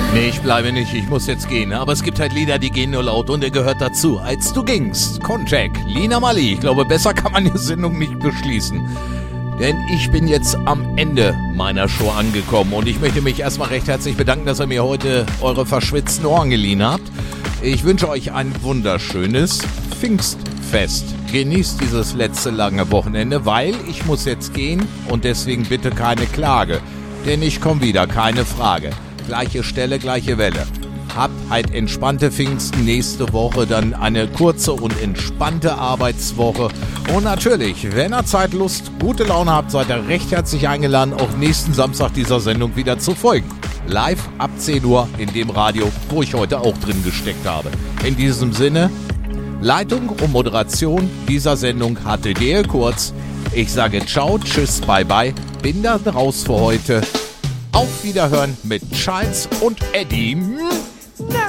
Nee, ich bleibe nicht, ich muss jetzt gehen. Aber es gibt halt Lieder, die gehen nur laut und der gehört dazu. Als du gingst, Konjac, Lina Mali. Ich glaube, besser kann man die Sendung nicht beschließen. Denn ich bin jetzt am Ende meiner Show angekommen und ich möchte mich erstmal recht herzlich bedanken, dass ihr mir heute eure verschwitzten Ohren geliehen habt. Ich wünsche euch ein wunderschönes Pfingstfest. Genießt dieses letzte lange Wochenende, weil ich muss jetzt gehen und deswegen bitte keine Klage. Denn ich komme wieder, keine Frage. Gleiche Stelle, gleiche Welle. Habt halt entspannte Pfingsten, nächste Woche dann eine kurze und entspannte Arbeitswoche. Und natürlich, wenn ihr Zeit, Lust, gute Laune habt, seid ihr recht herzlich eingeladen, auch nächsten Samstag dieser Sendung wieder zu folgen. Live ab 10 Uhr in dem Radio, wo ich heute auch drin gesteckt habe. In diesem Sinne, Leitung und Moderation dieser Sendung hatte der Kurz. Ich sage ciao, tschüss, bye bye, bin dann raus für heute. Auf Wiederhören mit Charles und Eddie.